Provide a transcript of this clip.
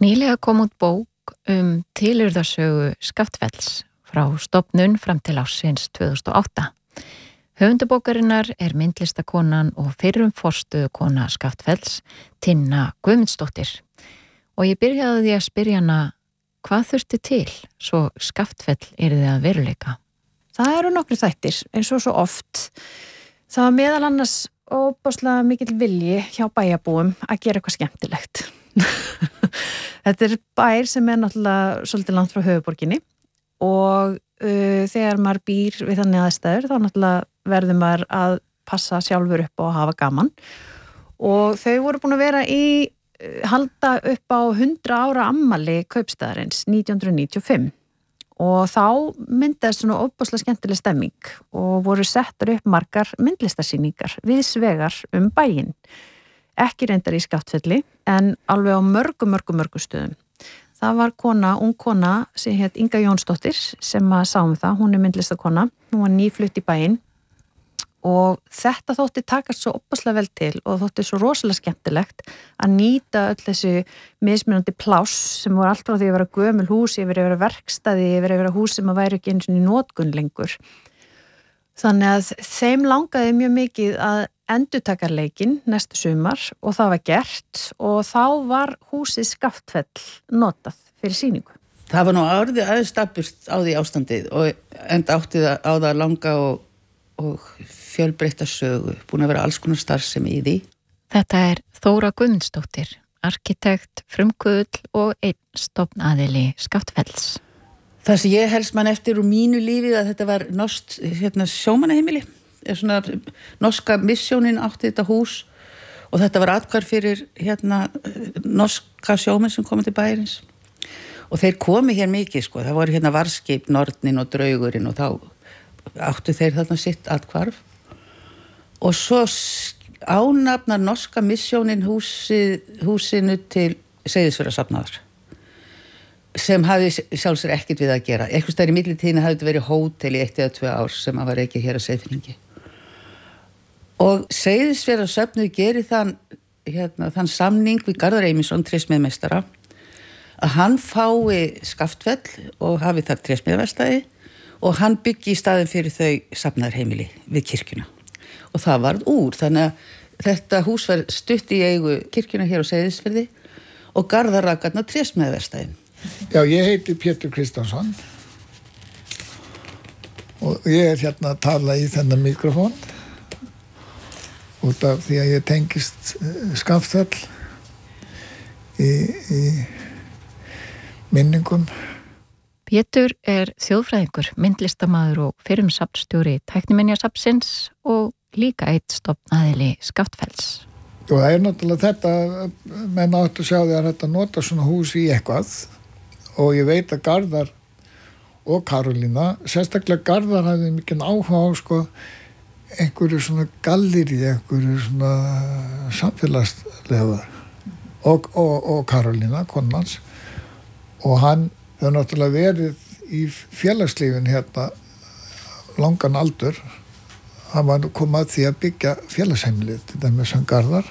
Nýlega kom út bók tilurðarsögu Skaftfells frá stofnun fram til ársins 2008. Höfundabókarinnar er myndlistakonan og fyrrum forstöðukona Skaftfells, Tinna Guðmundsdóttir. Og ég byrjaði því að spyrja hana hvað þurfti til svo Skaftfell yrði að veruleika. Það eru nokkru þættir eins og svo oft. Það var meðal annars óbáslega mikill vilji hjá bæjarbúum að gera eitthvað skemmtilegt. Þetta er bær sem er náttúrulega svolítið langt frá höfuðborginni og þegar maður býr við þannig aðstæður þá náttúrulega verður maður að passa sjálfur upp og hafa gaman og þau voru búin að vera halda upp á 100 ára afmæli kaupstaðarins 1995 og þá myndaðist svona óbáslega skemmtileg stemming og voru settar upp margar myndlistarsýningar viðsvegar bæinn. Ekki reyndar í Skaftfelli, en alveg á mörgum stöðum. Það var ung kona sem hét Inga Jónsdóttir sem að sá það, hún er myndlistakona, hún var nýflutt í bæinn og þetta þótti takast svo opaslega vel til og þótti svo rosalega skemmtilegt að nýta öll þessi mismunandi pláss sem voru allt frá því að vera gömul hús, yfir að vera verkstæði, yfir að vera hús sem að væri ekki eins og í notkun lengur. Þannig að þeim langaði mjög mikið að endurtaka leikinn næstu sumar og það var gert og þá var húsið Skaftfell notað fyrir sýningu. Það var nú orðið aðeins dapurt á því ástandið og enda átti það á það langa og fjölbreytta sögu, búin að vera alls konar starfsemi í því. Þetta er Þóra Guðmundsdóttir, arkitekt, frumkvöðull og einn stofnaðili Skaftfells. Það sem ég helst mann eftir úr mínu lífi að þetta var norskt sjómannaheimili. Svona norska missjónin átti þetta hús og þetta var athvarf fyrir norska sjómenn sem komið til bæjarins og þeir komi hér mikið sko, það voru varðskip Nornin og Draugurinn og þá áttu þeir þarna sitt athvarf og svo ánafnar norska missjónin húsinu til Seyðisfjarðarsafnaðar sem hafði sjálfsög ekkert við að gera. Eitthvað stær í millitíðina hafði þetta verið hótel í 1 eða 2 ár sem að var ekki hér að Seyðfirðingi. Og Seyðisfjarðarsöfnuð gerir þann samning við Garðar Eymísson, trésmíðameistara, að hann fái Skaftfell og hafi þar trésmíðaverkstæði og hann byggi í staðinn fyrir þau safnaðarheimili við kirkjuna. Og það varð úr, þannig að þetta hús var stutt í eigu kirkjuna hér á Seyðisfirði og Garðar rak þarna trésmíðaverkstæðin. Já, ég heiti Pétur Kristjánsson og ég er að tala í þennan mikrofón út af því að ég tengist Skaftfell í minningum. Pétur er þjóðfræðingur, myndlistamaður og fyrrum safnstjóri Tækniminjasafnsins og líka einn stofnaðili Skaftfells. Og það er náttúrulega þetta, menn áttu að sjá því að þetta nota svona hús í eitthvað og ég veit að Garðar og Karolína, sérstaklega Garðar hafði mikinn áhuga á einhverju svona galleri, einhverju svona samfélagslegar og Karolína, konans og hann hefur náttúrulega verið í félagslífin langan aldur. Hann var komið að því að byggja félagsheimilið til dæmis Garðar